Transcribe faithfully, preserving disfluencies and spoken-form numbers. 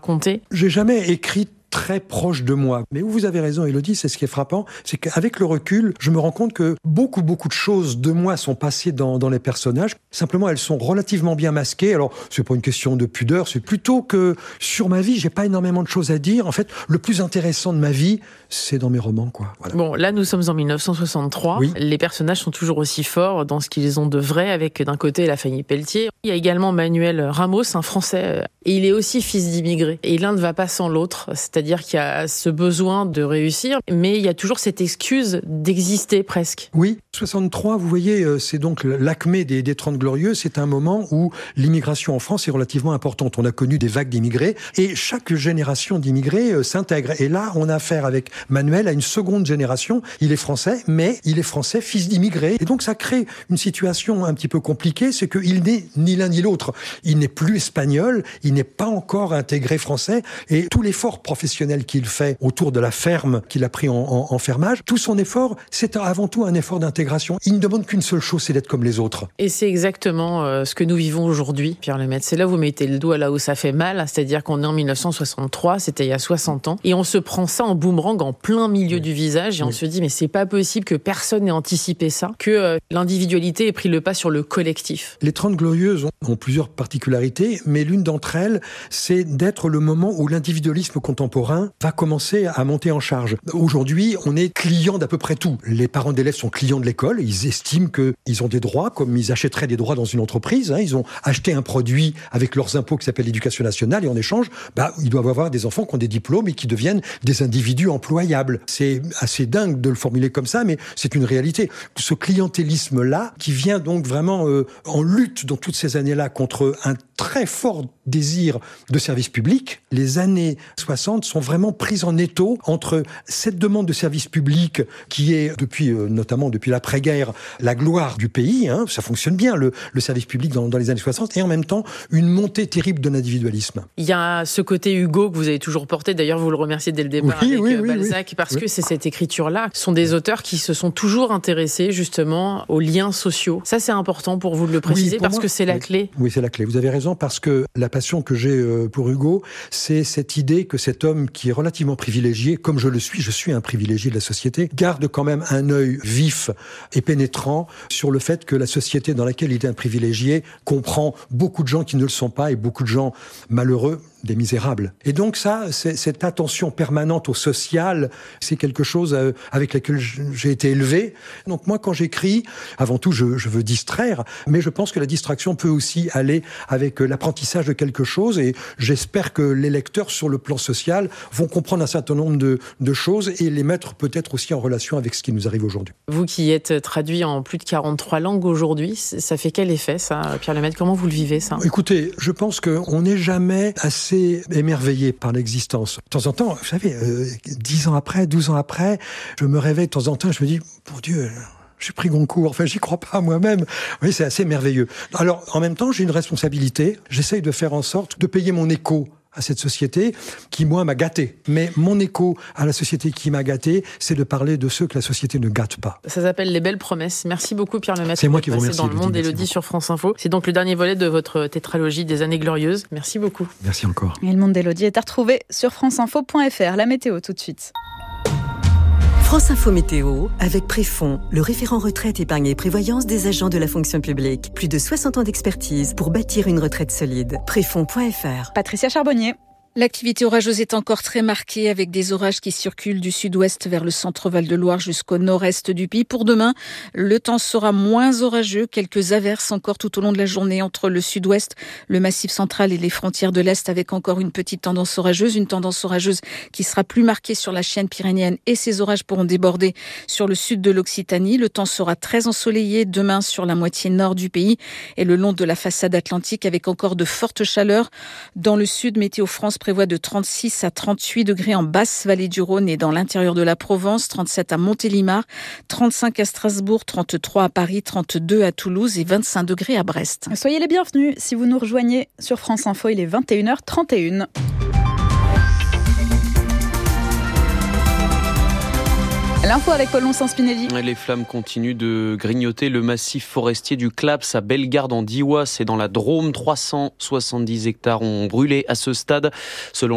raconter. J'ai jamais écrit très proche de moi. Mais où vous avez raison, Élodie, c'est ce qui est frappant, c'est qu'avec le recul, je me rends compte que beaucoup, beaucoup de choses de moi sont passées dans, dans les personnages. Simplement, elles sont relativement bien masquées. Alors, c'est pas une question de pudeur, c'est plutôt que sur ma vie, j'ai pas énormément de choses à dire. En fait, le plus intéressant de ma vie, c'est dans mes romans, quoi. Voilà. Bon, là, nous sommes en dix-neuf cent soixante-trois. Oui. Les personnages sont toujours aussi forts dans ce qu'ils ont de vrai, avec d'un côté la famille Pelletier. Il y a également Manuel Ramos, un Français, et il est aussi fils d'immigrés. Et l'un ne va pas sans l'autre, c'est-à-dire qu'il y a ce besoin de réussir, mais il y a toujours cette excuse d'exister presque. Oui, soixante-trois, vous voyez, c'est donc l'acmé des, des Trente Glorieux. C'est un moment où l'immigration en France est relativement importante. On a connu des vagues d'immigrés et chaque génération d'immigrés s'intègre. Et là, on a affaire avec Manuel à une seconde génération. Il est français, mais il est français, fils d'immigrés. Et donc, ça crée une situation un petit peu compliquée. C'est qu'il n'est ni l'un ni l'autre. Il n'est plus espagnol, il n'est pas encore intégré français. Et tout l'effort professionnel qu'il fait autour de la ferme qu'il a pris en, en, en fermage, tout son effort, c'est avant tout un effort d'intégration. Il ne demande qu'une seule chose, c'est d'être comme les autres. Et c'est exactement euh, ce que nous vivons aujourd'hui, Pierre Lemaitre. C'est là où vous mettez le doigt là où ça fait mal, c'est-à-dire qu'on est en dix-neuf cent soixante-trois, c'était il y a soixante ans, et on se prend ça en boomerang en plein milieu oui. du visage, et oui. on se dit mais c'est pas possible que personne n'ait anticipé ça, que euh, l'individualité ait pris le pas sur le collectif. Les Trente Glorieuses ont, ont plusieurs particularités, mais l'une d'entre elles, c'est d'être le moment où l'individualisme contemporain va commencer à monter en charge. Aujourd'hui, on est client d'à peu près tout. Les parents d'élèves sont clients de l'école, ils estiment qu'ils ont des droits, comme ils achèteraient des droits dans une entreprise. Hein. Ils ont acheté un produit avec leurs impôts qui s'appelle l'éducation nationale, et en échange, bah, ils doivent avoir des enfants qui ont des diplômes et qui deviennent des individus employables. C'est assez dingue de le formuler comme ça, mais c'est une réalité. Ce clientélisme-là, qui vient donc vraiment euh, en lutte dans toutes ces années-là contre un très fort désir de service public, les années soixante sont vraiment prises en étau entre cette demande de service public qui est, depuis euh, notamment depuis l'après-guerre, la gloire du pays, hein, ça fonctionne bien le, le service public dans, dans les années soixante, et en même temps une montée terrible de l'individualisme. Il y a ce côté Hugo que vous avez toujours porté, d'ailleurs vous le remerciez dès le départ oui, avec oui, oui, Balzac, oui. parce oui. que c'est cette écriture-là, ce sont des auteurs qui se sont toujours intéressés justement aux liens sociaux. Ça c'est important pour vous de le préciser, oui, parce moi, que c'est la oui. clé. Oui, c'est la clé, vous avez raison, parce que la passion que j'ai pour Hugo, c'est cette idée que cet homme qui est relativement privilégié, comme je le suis, je suis un privilégié de la société, garde quand même un œil vif et pénétrant sur le fait que la société dans laquelle il est un privilégié comprend beaucoup de gens qui ne le sont pas et beaucoup de gens malheureux, des misérables. Et donc ça, c'est, cette attention permanente au social, c'est quelque chose euh, avec laquelle j'ai été élevé. Donc moi, quand j'écris, avant tout, je, je veux distraire, mais je pense que la distraction peut aussi aller avec l'apprentissage de quelque chose, et j'espère que les lecteurs, sur le plan social, vont comprendre un certain nombre de, de choses et les mettre peut-être aussi en relation avec ce qui nous arrive aujourd'hui. Vous qui êtes traduit en plus de quarante-trois langues aujourd'hui, ça fait quel effet ça, Pierre Lemaitre? Comment vous le vivez ça? Écoutez, je pense qu'on n'est jamais assez émerveillé par l'existence. De temps en temps, vous savez, euh, dix ans après, douze ans après, je me réveille de temps en temps, je me dis, mon Dieu, j'ai pris Goncourt, enfin j'y crois pas moi-même. Oui, c'est assez merveilleux. Alors, en même temps, j'ai une responsabilité, j'essaye de faire en sorte de payer mon écho à cette société qui, moi, m'a gâté. Mais mon écho à la société qui m'a gâté, c'est de parler de ceux que la société ne gâte pas. Ça s'appelle Les Belles Promesses. Merci beaucoup, Pierre Lemaitre. C'est moi qui vous remercie. Dans Le Monde d'Élodie sur France Info. C'est donc le dernier volet de votre tétralogie des années glorieuses. Merci beaucoup. Merci encore. Et Le Monde d'Élodie est à retrouver sur franceinfo point f r. La météo tout de suite. France Info Météo, avec Préfond, le référent retraite, épargne et prévoyance des agents de la fonction publique. Plus de soixante ans d'expertise pour bâtir une retraite solide. Préfond point f r. Patricia Charbonnier. L'activité orageuse est encore très marquée avec des orages qui circulent du sud-ouest vers le centre Val-de-Loire jusqu'au nord-est du pays. Pour demain, le temps sera moins orageux. Quelques averses encore tout au long de la journée entre le sud-ouest, le massif central et les frontières de l'est, avec encore une petite tendance orageuse. Une tendance orageuse qui sera plus marquée sur la chaîne pyrénéenne, et ces orages pourront déborder sur le sud de l'Occitanie. Le temps sera très ensoleillé demain sur la moitié nord du pays et le long de la façade atlantique, avec encore de fortes chaleurs. Dans le sud, Météo France prévoit de trente-six à trente-huit degrés en basse vallée du Rhône et dans l'intérieur de la Provence, trente-sept à Montélimar, trente-cinq à Strasbourg, trente-trois à Paris, trente-deux à Toulouse et vingt-cinq degrés à Brest. Soyez les bienvenus si vous nous rejoignez sur France Info, il est vingt et une heures trente et une. L'info avec Paul Spinelli. Les flammes continuent de grignoter le massif forestier du Claps à Bellegarde en Diois. C'est dans la Drôme. trois cent soixante-dix hectares ont brûlé à ce stade. Selon